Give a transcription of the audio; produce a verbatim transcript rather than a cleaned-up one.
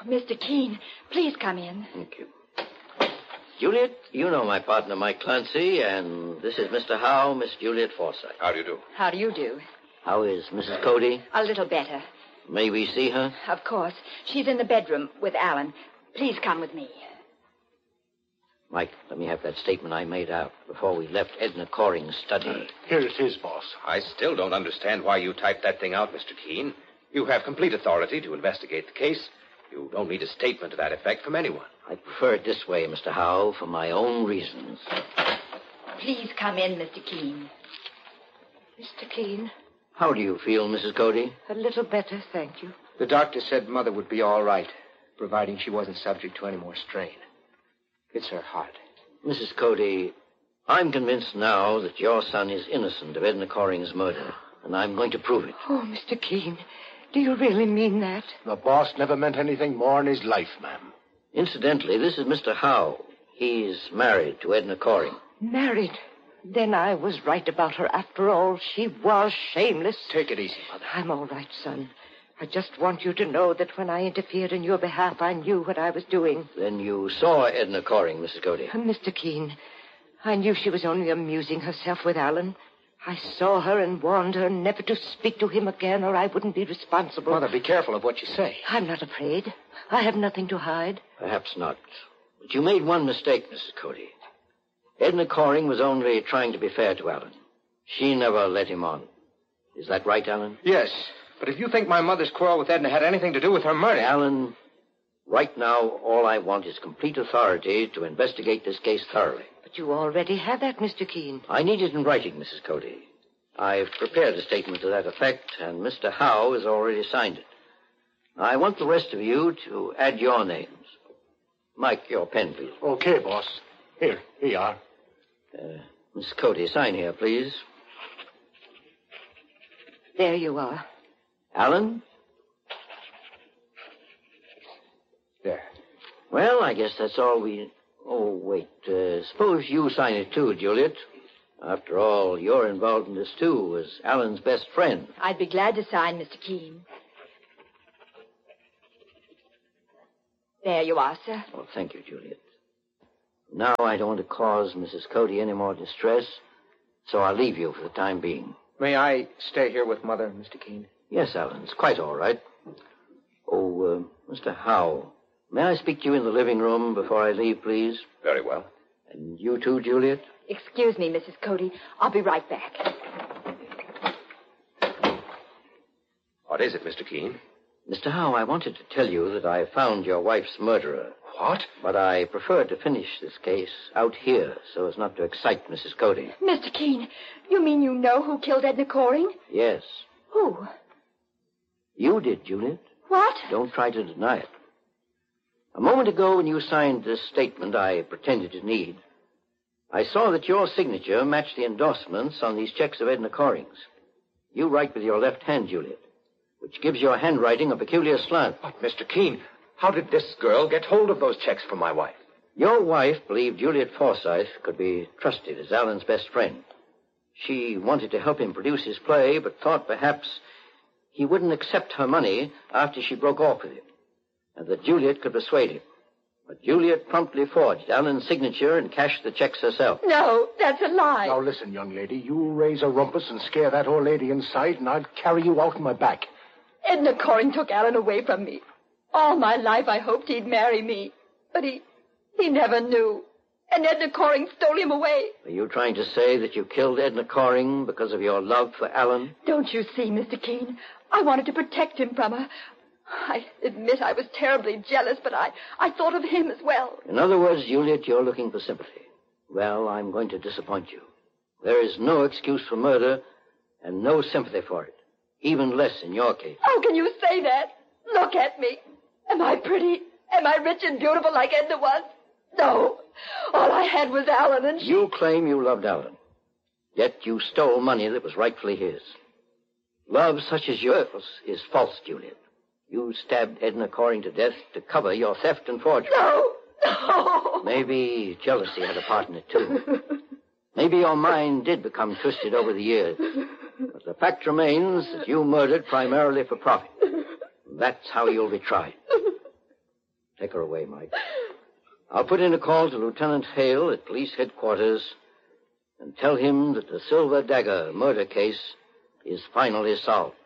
Mister Keene, please come in. Thank you. Juliet, you know my partner, Mike Clancy, and this is Mister Howe, Miss Juliet Forsythe. How do you do? How do you do? How is Missus Cody? A little better. May we see her? Of course. She's in the bedroom with Alan. Please come with me. Mike, let me have that statement I made out before we left Edna Coring's study. Uh, here it is, boss. I still don't understand why you typed that thing out, Mister Keene. You have complete authority to investigate the case. You don't need a statement to that effect from anyone. I prefer it this way, Mister Howe, for my own reasons. Please come in, Mister Keene. Mister Keene? How do you feel, Missus Cody? A little better, thank you. The doctor said Mother would be all right, providing she wasn't subject to any more strain. It's her heart. Missus Cody, I'm convinced now that your son is innocent of Edna Coring's murder, and I'm going to prove it. Oh, Mister Keene, do you really mean that? The boss never meant anything more in his life, ma'am. Incidentally, this is Mister Howe. He's married to Edna Coring. Married? Then I was right about her after all. She was shameless. Take it easy, Mother. I'm all right, son. I just want you to know that when I interfered in your behalf, I knew what I was doing. Then you saw Edna Coring, Missus Cody? Uh, Mister Keene, I knew she was only amusing herself with Alan. I saw her and warned her never to speak to him again, or I wouldn't be responsible. Mother, be careful of what you say. I'm not afraid. I have nothing to hide. Perhaps not. But you made one mistake, Missus Cody. Edna Coring was only trying to be fair to Alan. She never led him on. Is that right, Alan? Yes. But if you think my mother's quarrel with Edna had anything to do with her murder... Alan, right now, all I want is complete authority to investigate this case thoroughly. But you already have that, Mister Keene. I need it in writing, Missus Cody. I've prepared a statement to that effect, and Mister Howe has already signed it. I want the rest of you to add your names. Mike, your pen, please. Okay, boss. Here, here you are. Uh, Miss Cody, sign here, please. There you are. Alan? There. Well, I guess that's all we... Oh, wait. Uh, suppose you sign it, too, Juliet. After all, you're involved in this, too, as Alan's best friend. I'd be glad to sign, Mister Keene. There you are, sir. Oh, thank you, Juliet. Now I don't want to cause Missus Cody any more distress, so I'll leave you for the time being. May I stay here with Mother, Mister Keene? Yes, Alan, it's quite all right. Oh, uh, Mister Howe, may I speak to you in the living room before I leave, please? Very well. And you too, Juliet? Excuse me, Missus Cody. I'll be right back. What is it, Mister Keene? Mister Howe, I wanted to tell you that I found your wife's murderer. What? But I prefer to finish this case out here so as not to excite Missus Cody. Mister Keene, you mean you know who killed Edna Coring? Yes. Who? You did, Juliet. What? Don't try to deny it. A moment ago, when you signed this statement I pretended to need, I saw that your signature matched the endorsements on these checks of Edna Coring's. You write with your left hand, Juliet, which gives your handwriting a peculiar slant. But, Mister Keene, how did this girl get hold of those checks from my wife? Your wife believed Juliet Forsythe could be trusted as Alan's best friend. She wanted to help him produce his play, but thought perhaps he wouldn't accept her money after she broke off with him, and that Juliet could persuade him. But Juliet promptly forged Alan's signature and cashed the checks herself. No, that's a lie. Now, listen, young lady. You raise a rumpus and scare that old lady inside, and I'll carry you out on my back. Edna Coring took Alan away from me. All my life I hoped he'd marry me. But he... he never knew. And Edna Coring stole him away. Are you trying to say that you killed Edna Coring because of your love for Alan? Don't you see, Mister Keene? I wanted to protect him from her. I admit I was terribly jealous, but I, I thought of him as well. In other words, Juliet, you're looking for sympathy. Well, I'm going to disappoint you. There is no excuse for murder and no sympathy for it. Even less in your case. How can you say that? Look at me. Am I pretty? Am I rich and beautiful like Edna was? No. All I had was Alan and she... You claim you loved Alan. Yet you stole money that was rightfully his. Love such as yours is false, Juliet. You stabbed Edna Coring to death to cover your theft and forgery. No. No. Maybe jealousy had a part in it, too. Maybe your mind did become twisted over the years. But the fact remains that you murdered primarily for profit. That's how you'll be tried. Take her away, Mike. I'll put in a call to Lieutenant Hale at police headquarters and tell him that the Silver Dagger murder case is finally solved.